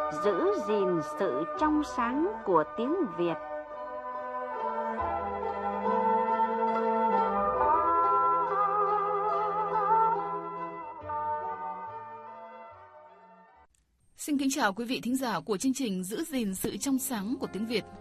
giữ gìn sự trong sáng của tiếng Việt. Xin kính chào quý vị thính giả của chương trình Giữ gìn sự trong sáng của tiếng Việt.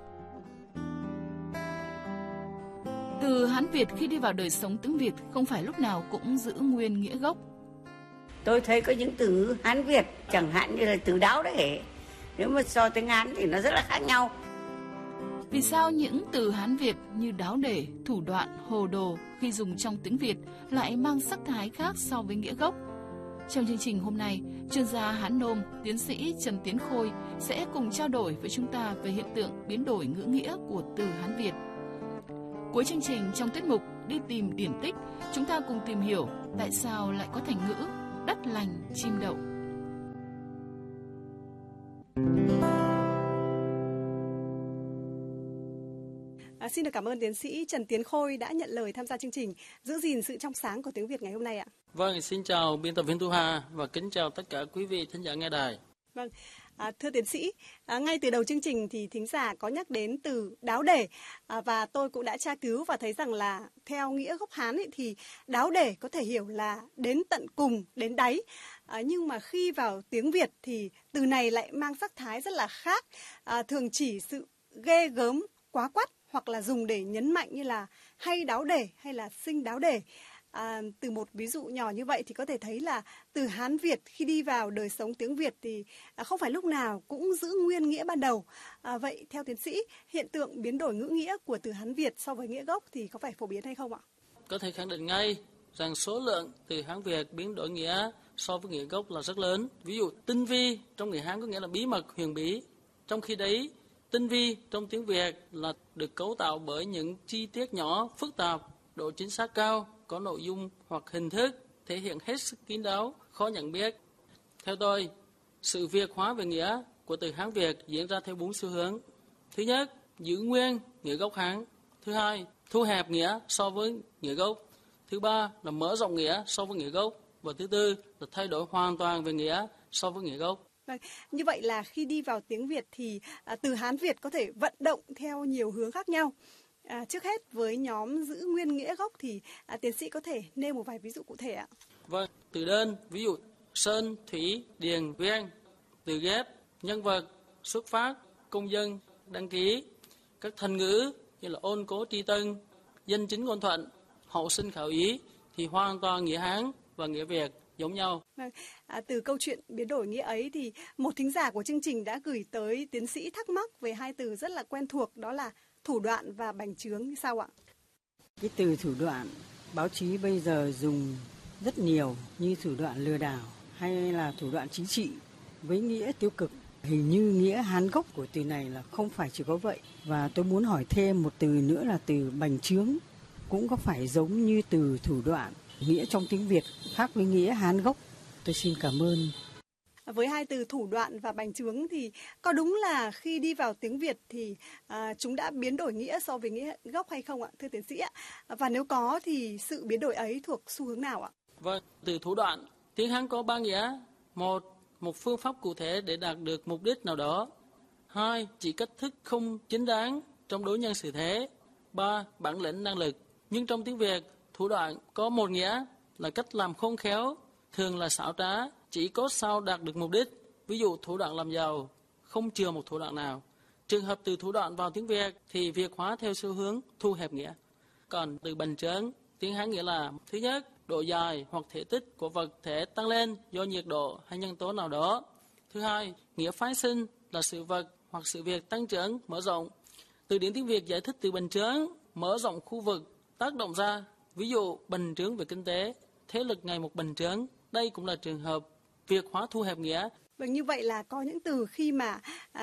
Từ Hán Việt khi đi vào đời sống tiếng Việt không phải lúc nào cũng giữ nguyên nghĩa gốc. Tôi thấy có những từ Hán Việt, chẳng hạn như là từ đáo để, nếu mà so tiếng Hán thì nó rất là khác nhau. Vì sao những từ Hán Việt như đáo để, thủ đoạn, hồ đồ khi dùng trong tiếng Việt lại mang sắc thái khác so với nghĩa gốc? Trong chương trình hôm nay, chuyên gia Hán nôm, tiến sĩ Trần Tiến Khôi sẽ cùng trao đổi với chúng ta về hiện tượng biến đổi ngữ nghĩa của từ Hán Việt. Cuối chương trình trong tiết mục Đi tìm điển tích, chúng ta cùng tìm hiểu tại sao lại có thành ngữ đất lành chim đậu. Xin được cảm ơn tiến sĩ Trần Tiến Khôi đã nhận lời tham gia chương trình Giữ gìn sự trong sáng của tiếng Việt ngày hôm nay ạ. Vâng, xin chào biên tập viên Thu Hà và kính chào tất cả quý vị thính giả nghe đài. Vâng, thưa tiến sĩ, ngay từ đầu chương trình thì thính giả có nhắc đến từ đáo để và tôi cũng đã tra cứu và thấy rằng là theo nghĩa gốc Hán thì đáo để có thể hiểu là đến tận cùng, đến đáy. Nhưng mà khi vào tiếng Việt thì từ này lại mang sắc thái rất là khác, thường chỉ sự ghê gớm, quá quắt hoặc là dùng để nhấn mạnh như là hay đáo để hay là sinh đáo để. Từ một ví dụ nhỏ như vậy thì có thể thấy là từ Hán Việt khi đi vào đời sống tiếng Việt thì không phải lúc nào cũng giữ nguyên nghĩa ban đầu. Vậy theo tiến sĩ, hiện tượng biến đổi ngữ nghĩa của từ Hán Việt so với nghĩa gốc thì có phải phổ biến hay không ạ? Có thể khẳng định ngay rằng số lượng từ Hán Việt biến đổi nghĩa so với nghĩa gốc là rất lớn. Ví dụ tinh vi trong người Hán có nghĩa là bí mật, huyền bí. Trong khi đấy, tinh vi trong tiếng Việt là được cấu tạo bởi những chi tiết nhỏ, phức tạp, độ chính xác cao, có nội dung hoặc hình thức thể hiện hết sức kín đáo, khó nhận biết. Theo tôi, sự Việt hóa về nghĩa của từ Hán Việt diễn ra theo 4 xu hướng. Thứ nhất, giữ nguyên nghĩa gốc Hán. Thứ hai, thu hẹp nghĩa so với nghĩa gốc. Thứ ba là mở rộng nghĩa so với nghĩa gốc. Và thứ tư là thay đổi hoàn toàn về nghĩa so với nghĩa gốc. Như vậy là khi đi vào tiếng Việt thì từ Hán Việt có thể vận động theo nhiều hướng khác nhau. Trước hết với nhóm giữ nguyên nghĩa gốc thì tiến sĩ có thể nêu một vài ví dụ cụ thể ạ? Vâng, từ đơn, ví dụ sơn, thủy, điền, viên. Từ ghép, nhân vật, xuất phát, công dân, đăng ký. Các thành ngữ như là ôn cố tri tân, danh chính ngôn thuận, hậu sinh khảo ý thì hoàn toàn nghĩa Hán và nghĩa Việt giống nhau. Từ câu chuyện biến đổi nghĩa ấy thì một thính giả của chương trình đã gửi tới tiến sĩ thắc mắc về hai từ rất là quen thuộc, đó là thủ đoạn và bành trướng như sao ạ? Cái từ thủ đoạn báo chí bây giờ dùng rất nhiều, như thủ đoạn lừa đảo hay là thủ đoạn chính trị với nghĩa tiêu cực. Hình như nghĩa Hán gốc của từ này là không phải chỉ có vậy. Và tôi muốn hỏi thêm một từ nữa là từ bành trướng, cũng có phải giống như từ thủ đoạn, nghĩa trong tiếng Việt khác với nghĩa Hán gốc? Tôi xin cảm ơn. Với hai từ thủ đoạn và bành trướng thì có đúng là khi đi vào tiếng Việt thì chúng đã biến đổi nghĩa so với nghĩa gốc hay không ạ, thưa tiến sĩ ạ? Và nếu có thì sự biến đổi ấy thuộc xu hướng nào ạ? Vâng, từ thủ đoạn, tiếng Hán có 3 nghĩa. Một phương pháp cụ thể để đạt được mục đích nào đó. 2, chỉ cách thức không chính đáng trong đối nhân xử thế. 3, bản lĩnh năng lực. Nhưng trong tiếng Việt, thủ đoạn có một nghĩa là cách làm khôn khéo, thường là xảo trá, chỉ có sao đạt được mục đích. Ví dụ thủ đoạn làm giàu, không chừa một thủ đoạn nào. Trường hợp từ thủ đoạn vào tiếng Việt thì Việt hóa theo xu hướng thu hẹp nghĩa. Còn từ bành trướng, tiếng Hán nghĩa là thứ nhất, độ dài hoặc thể tích của vật thể tăng lên do nhiệt độ hay nhân tố nào đó. Thứ hai, nghĩa phái sinh là sự vật hoặc sự việc tăng trưởng, mở rộng. Từ điển tiếng Việt giải thích từ bành trướng, mở rộng khu vực, tác động ra. Ví dụ bành trướng về kinh tế, thế lực ngày một bành trướng. Đây cũng là trường hợp Việt hóa thu hẹp nghĩa. Vâng, như vậy là có những từ khi mà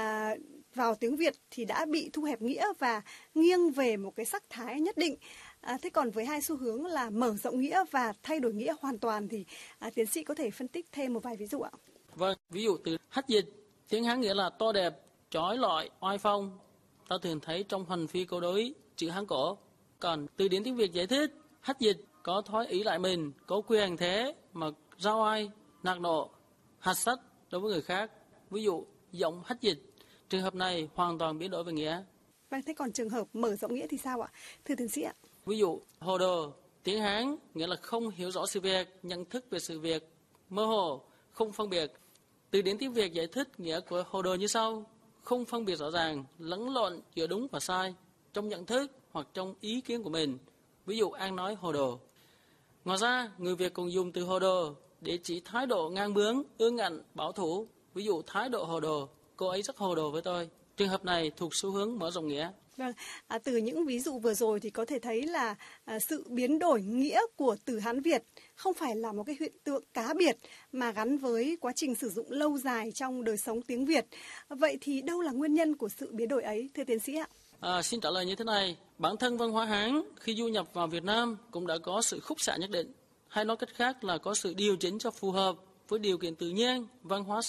vào tiếng Việt thì đã bị thu hẹp nghĩa và nghiêng về một cái sắc thái nhất định. Thế còn với hai xu hướng là mở rộng nghĩa và thay đổi nghĩa hoàn toàn thì tiến sĩ có thể phân tích thêm một vài ví dụ ạ? Vâng, ví dụ từ hách dịch, tiếng Hán nghĩa là to đẹp, chói lọi, oai phong. Ta thường thấy trong Hoành Phi câu đối chữ Hán cổ. Còn từ điển tiếng Việt giải thích, hách dịch có thói ý lại mình, có quyền thế mà ra oai, nạt nộ, hạch sách đối với người khác. Ví dụ giọng hách dịch. Trường hợp này hoàn toàn biến đổi về nghĩa. Vâng, thế còn trường hợp mở rộng nghĩa thì sao ạ? Thưa tiến sĩ ạ. Ví dụ, hồ đồ, tiếng Hán nghĩa là không hiểu rõ sự việc, nhận thức về sự việc, mơ hồ, không phân biệt. Từ điển tiếng Việt giải thích nghĩa của hồ đồ như sau: không phân biệt rõ ràng, lẫn lộn giữa đúng và sai trong nhận thức hoặc trong ý kiến của mình. Ví dụ, An nói hồ đồ. Ngoài ra, người Việt còn dùng từ hồ đồ để chỉ thái độ ngang bướng, ương ngạnh, bảo thủ. Ví dụ, thái độ hồ đồ, cô ấy rất hồ đồ với tôi. Trường hợp này thuộc xu hướng mở rộng nghĩa. Vâng, từ những ví dụ vừa rồi thì có thể thấy là sự biến đổi nghĩa của từ Hán Việt không phải là một cái hiện tượng cá biệt mà gắn với quá trình sử dụng lâu dài trong đời sống tiếng Việt. Vậy thì đâu là nguyên nhân của sự biến đổi ấy, thưa tiến sĩ ạ? Xin trả lời như thế này. Bản thân văn hóa Hán khi du nhập vào Việt Nam cũng đã có sự khúc xạ nhất định. Hay nói cách khác là có sự điều chỉnh cho phù hợp với điều kiện tự nhiên, văn hóa